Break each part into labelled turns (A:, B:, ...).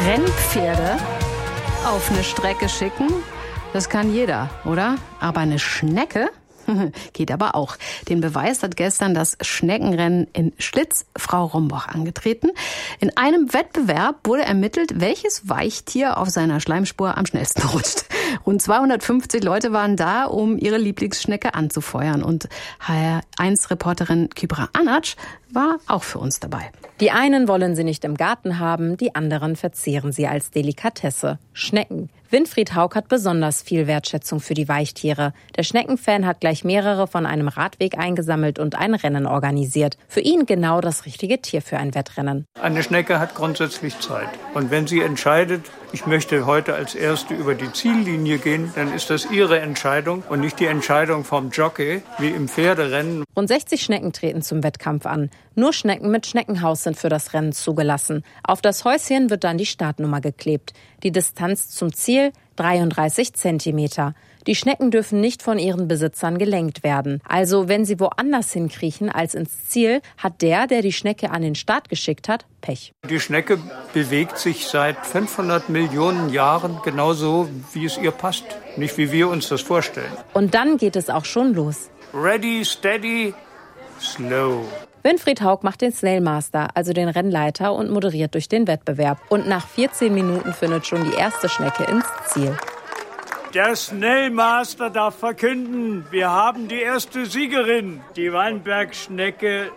A: Rennpferde auf eine Strecke schicken, das kann jeder, oder? Aber eine Schnecke geht aber auch. Den Beweis hat gestern das Schneckenrennen in Schlitz Frau Rombach angetreten. In einem Wettbewerb wurde ermittelt, welches Weichtier auf seiner Schleimspur am schnellsten rutscht. Rund 250 Leute waren da, um ihre Lieblingsschnecke anzufeuern. Und HR1-Reporterin Kübra Anac war auch für uns dabei.
B: Die einen wollen sie nicht im Garten haben, die anderen verzehren sie als Delikatesse. Schnecken. Winfried Haug hat besonders viel Wertschätzung für die Weichtiere. Der Schneckenfan hat gleich mehrere von einem Radweg eingesammelt und ein Rennen organisiert. Für ihn genau das richtige Tier für ein Wettrennen.
C: Eine Schnecke hat grundsätzlich Zeit. Und wenn sie entscheidet, ich möchte heute als Erste über die Ziellinie gehen, dann ist das ihre Entscheidung und nicht die Entscheidung vom Jockey, wie im Pferderennen.
B: Rund 60 Schnecken treten zum Wettkampf an. Nur Schnecken mit Schneckenhaus sind für das Rennen zugelassen. Auf das Häuschen wird dann die Startnummer geklebt. Die Distanz zum Ziel 33 Zentimeter. Die Schnecken dürfen nicht von ihren Besitzern gelenkt werden. Also wenn sie woanders hinkriechen als ins Ziel, hat der die Schnecke an den Start geschickt hat, Pech.
C: Die Schnecke bewegt sich seit 500 Millionen Jahren genauso, wie es ihr passt. Nicht wie wir uns das vorstellen.
B: Und dann geht es auch schon los.
C: Ready, steady, slow.
B: Winfried Haug macht den Snailmaster, also den Rennleiter, und moderiert durch den Wettbewerb. Und nach 14 Minuten findet schon die erste Schnecke ins Ziel.
C: Der Snailmaster darf verkünden, wir haben die erste Siegerin, die Weinbergschnecke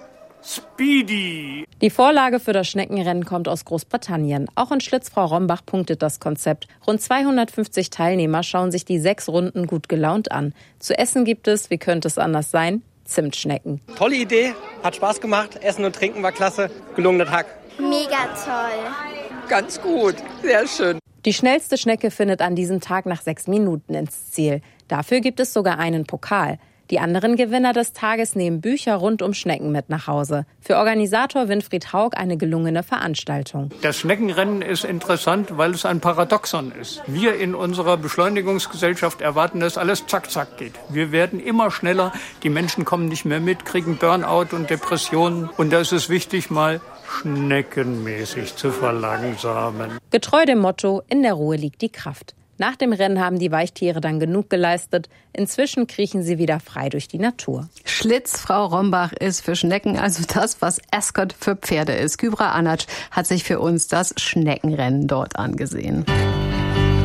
C: Speedy.
B: Die Vorlage für das Schneckenrennen kommt aus Großbritannien. Auch in Schlitz Frau Rombach punktet das Konzept. Rund 250 Teilnehmer schauen sich die 6 Runden gut gelaunt an. Zu essen gibt es, wie könnte es anders sein, Zimtschnecken.
D: Tolle Idee, hat Spaß gemacht. Essen und Trinken war klasse. Gelungener Tag.
E: Mega toll.
F: Ganz gut, sehr schön.
B: Die schnellste Schnecke findet an diesem Tag nach 6 Minuten ins Ziel. Dafür gibt es sogar einen Pokal. Die anderen Gewinner des Tages nehmen Bücher rund um Schnecken mit nach Hause. Für Organisator Winfried Haug eine gelungene Veranstaltung.
C: Das Schneckenrennen ist interessant, weil es ein Paradoxon ist. Wir in unserer Beschleunigungsgesellschaft erwarten, dass alles zack, zack geht. Wir werden immer schneller, die Menschen kommen nicht mehr mit, kriegen Burnout und Depressionen. Und da ist es wichtig, mal schneckenmäßig zu verlangsamen.
B: Getreu dem Motto, in der Ruhe liegt die Kraft. Nach dem Rennen haben die Weichtiere dann genug geleistet. Inzwischen kriechen sie wieder frei durch die Natur.
A: Schlitz Frau Rombach ist für Schnecken also das, was Ascot für Pferde ist. Kübra Anac hat sich für uns das Schneckenrennen dort angesehen.